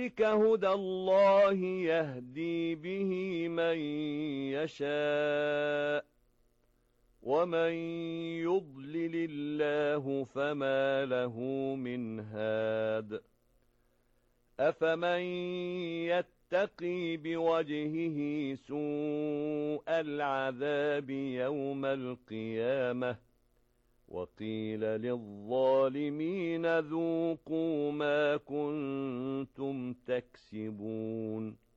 ذلك هدى الله يهدي به من يشاء ومن يضلل الله فما له من هاد أفمن يتقي بوجهه سوء العذاب يوم القيامة وقيل للظالمين ذوقوا ما كنتم تكسبون